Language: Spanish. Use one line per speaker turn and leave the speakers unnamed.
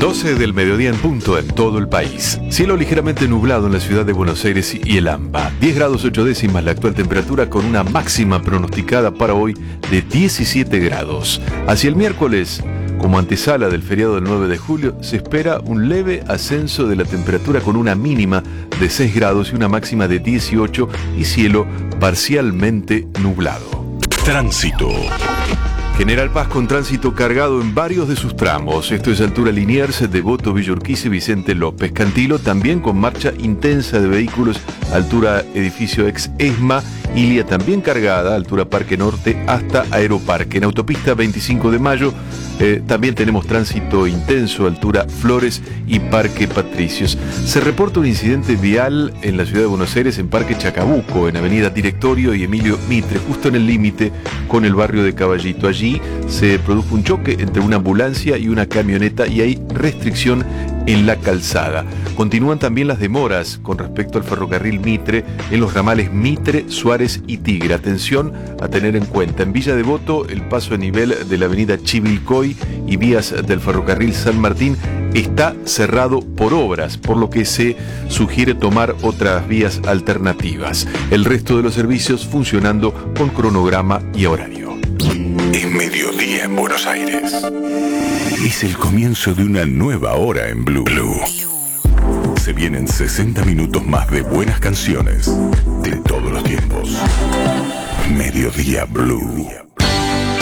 12 del mediodía en punto en todo el país. Cielo ligeramente nublado en la ciudad de Buenos Aires y el AMBA. 10 grados 8 décimas la actual temperatura, con una máxima pronosticada para hoy de 17 grados. Hacia el miércoles, como antesala del feriado del 9 de julio, se espera un leve ascenso de la temperatura con una mínima de 6 grados y una máxima de 18 y cielo parcialmente nublado.
Tránsito.
General Paz con tránsito cargado en varios de sus tramos. Esto es altura Liniers, Devoto, Villa Urquiza y Vicente López. Cantilo también con marcha intensa de vehículos, altura edificio ex ESMA. Ilia también cargada, altura Parque Norte hasta Aeroparque. En autopista 25 de mayo también tenemos tránsito intenso, altura Flores y Parque Patricios. Se reporta un incidente vial en la ciudad de Buenos Aires en Parque Chacabuco, en Avenida Directorio y Emilio Mitre, justo en el límite con el barrio de Caballito. Allí se produjo un choque entre una ambulancia y una camioneta y hay restricción en la calzada. Continúan también las demoras con respecto al ferrocarril Mitre en los ramales Mitre, Suárez y Tigre. Atención a tener en cuenta. En Villa Devoto, el paso a nivel de la avenida Chivilcoy y vías del ferrocarril San Martín está cerrado por obras, por lo que se sugiere tomar otras vías alternativas. El resto de los servicios funcionando con cronograma y horario.
Es mediodía en Buenos Aires. Es el comienzo de una nueva hora en Blue. Se vienen 60 minutos más de buenas canciones de todos los tiempos. Mediodía Blue.